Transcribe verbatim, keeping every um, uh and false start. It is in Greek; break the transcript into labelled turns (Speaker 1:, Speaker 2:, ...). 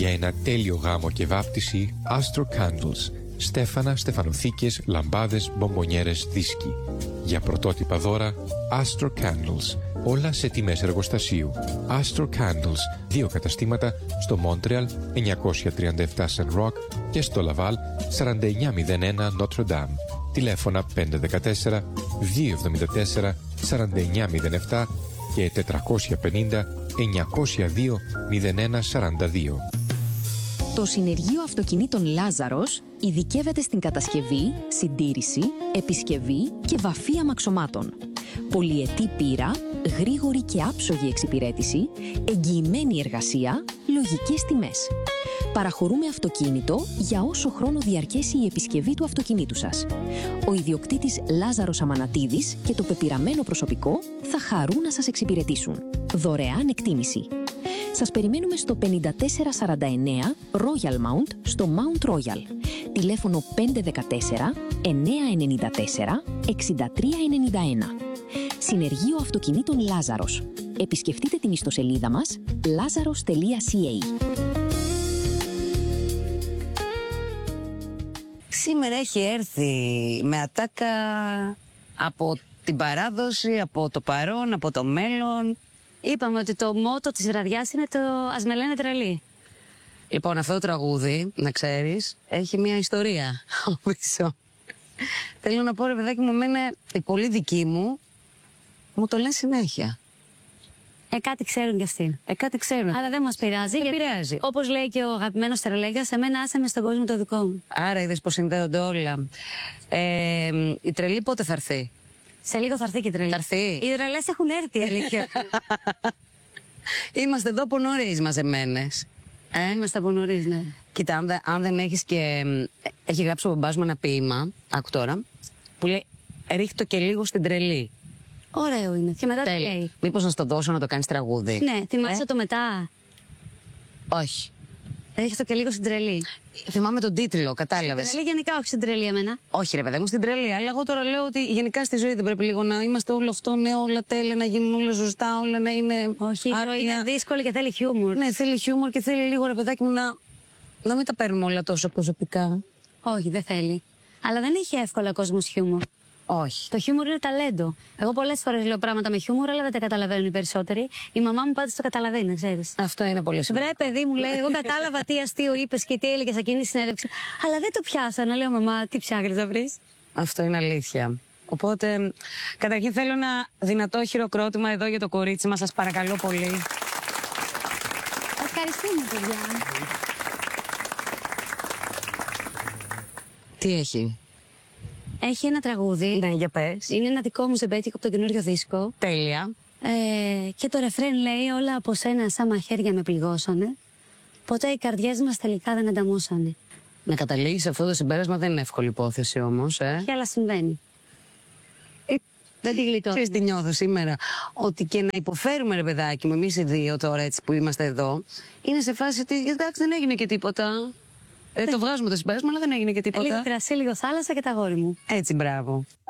Speaker 1: Για ένα τέλειο γάμο και βάπτιση, Astro Candles. Στέφανα, στεφανοθήκες, λαμπάδες, μπομπονιέρες, δίσκοι. Για πρωτότυπα δώρα, Astro Candles. Όλα σε τιμές εργοστασίου. Astro Candles. Δύο καταστήματα στο Montreal εννιακόσια τριάντα επτά Saint Roch και στο Laval σαράντα εννιά μηδέν ένα Notre Dame. Τηλέφωνα πέντε ένα τέσσερα δύο εβδομήντα τέσσερα σαράντα εννιά μηδέν επτά και τετρακόσια πενήντα εννιακόσια δύο μηδέν ένα σαράντα δύο.
Speaker 2: Το Συνεργείο Αυτοκινήτων Λάζαρος ειδικεύεται στην κατασκευή, συντήρηση, επισκευή και βαφή αμαξωμάτων. Πολυετή πείρα, γρήγορη και άψογη εξυπηρέτηση, εγγυημένη εργασία, λογικές τιμές. Παραχωρούμε αυτοκίνητο για όσο χρόνο διαρκέσει η επισκευή του αυτοκινήτου σας. Ο ιδιοκτήτης Λάζαρος Αμανατίδης και το πεπειραμένο προσωπικό θα χαρούν να σας εξυπηρετήσουν. Δωρεάν εκτίμηση. Σας περιμένουμε στο πενήντα τέσσερα σαράντα εννέα Royal Mount στο Mount Royal. Τηλέφωνο πέντε ένα τέσσερα εννιά εννιά τέσσερα εξήντα τρία ενενήντα ένα. Συνεργείο Αυτοκινήτων Λάζαρος. Επισκεφτείτε την ιστοσελίδα μας lazaros τελεία ca.
Speaker 3: Σήμερα έχει έρθει με ατάκα από την παράδοση, από το παρόν, από το μέλλον.
Speaker 4: Είπαμε ότι το μότο της βραδιάς είναι το «Ας με λένε τρελή».
Speaker 3: Λοιπόν, αυτό το τραγούδι, να ξέρεις, έχει μια ιστορία πίσω. Θέλω να πω, ρε παιδάκι μου, εμένα οι πολύ δικοί μου μου το λένε συνέχεια.
Speaker 4: Ε, κάτι ξέρουν κι αυτοί.
Speaker 3: Ε, κάτι ξέρουν.
Speaker 4: Αλλά δεν μας πειράζει.
Speaker 3: Δεν πειράζει.
Speaker 4: Όπως λέει και ο αγαπημένος Τρελέγιας, εμένα άσε με στον κόσμο το δικό μου.
Speaker 3: Άρα είδες πως συνδέονται όλα. Ε, η τρελή πότε θα έρθει?
Speaker 4: Σε λίγο θα έρθει και η τρελή.
Speaker 3: Θα έρθει.
Speaker 4: Οι τρελές έχουν έρθει, αλήθεια.
Speaker 3: Είμαστε εδώ από νωρίς μαζεμένες.
Speaker 4: Ε? Είμαστε από νωρίς, ναι.
Speaker 3: Κοίτα, αν, δε, αν δεν έχεις και... Έχει γράψει ο μπαμπάς μου ένα ποίημα, άκου τώρα, που λέει «Ρίχτω και λίγο στην τρελή».
Speaker 4: Ωραίο είναι. Και μετά τι λέει?
Speaker 3: Μήπως να στο δώσω να το κάνεις τραγούδι?
Speaker 4: Ναι, θυμάσαι
Speaker 3: ε?
Speaker 4: το μετά.
Speaker 3: Όχι.
Speaker 4: Έχει το και λίγο στην τρελή.
Speaker 3: Θυμάμαι τον τίτλο, κατάλαβες.
Speaker 4: Στην τρελή γενικά, όχι στην τρελή εμένα.
Speaker 3: Όχι ρε παιδέ μου, στην τρελή. Αλλά εγώ τώρα λέω ότι γενικά στη ζωή δεν πρέπει λίγο να είμαστε όλο αυτό, ναι, όλα τέλεια, να γίνουν όλα σωστά, όλα να είναι.
Speaker 4: Όχι, η ζωή είναι δύσκολη και θέλει χιούμορ.
Speaker 3: Ναι, θέλει χιούμορ και θέλει λίγο ρε παιδάκι μου να, να μην τα παίρνουμε όλα τόσο προσωπικά.
Speaker 4: Όχι, δεν θέλει. Αλλά δεν έχει εύκολα κόσμο χιούμορ.
Speaker 3: Όχι.
Speaker 4: Το χιούμορ είναι ταλέντο. Εγώ πολλές φορές λέω πράγματα με χιούμορ, αλλά δεν τα καταλαβαίνουν οι περισσότεροι. Η μαμά μου πάντως το καταλαβαίνει, να ξέρεις.
Speaker 3: Αυτό είναι πολύ σημαντικό.
Speaker 4: Βρε, παιδί μου, λέει, εγώ κατάλαβα τι αστείο είπες και τι έλεγες εκείνη τη συνέντευξη. Αλλά δεν το πιάσα. Να λέω, μαμά, τι ψάχνεις να βρεις?
Speaker 3: Αυτό είναι αλήθεια. Οπότε, καταρχήν θέλω ένα δυνατό χειροκρότημα εδώ για το κορίτσι μας, σας παρακαλώ πολύ.
Speaker 4: Ευχαριστούμε, παιδιά.
Speaker 3: Τι έχει?
Speaker 4: Έχει ένα τραγούδι.
Speaker 3: Ναι, για πες.
Speaker 4: Είναι ένα δικό μου ζεμπέτικο από το καινούριο δίσκο.
Speaker 3: Τέλεια.
Speaker 4: Ε, και το ρεφρέν λέει όλα από σένα σαν μαχαίρια με πληγώσανε. Ποτέ οι καρδιές μας τελικά δεν ανταμώσανε.
Speaker 3: Να καταλήγεις σε αυτό το συμπέρασμα δεν είναι εύκολη υπόθεση όμως, ε.
Speaker 4: Και άλλα συμβαίνει. Ε, δεν τη γλιτώ.
Speaker 3: Ξέρεις τι νιώθω σήμερα? Ότι και να υποφέρουμε ρε παιδάκι μου, εμείς οι δύο τώρα έτσι που είμαστε εδώ, είναι σε φάση ότι εντάξει δεν έγινε και τίποτα. Ε, το βγάζουμε το συμπέρασμα, αλλά δεν έγινε και τίποτα.
Speaker 4: Λίγο κρασί, λίγο θάλασσα και τα γόρι μου.
Speaker 3: Έτσι, μπράβο.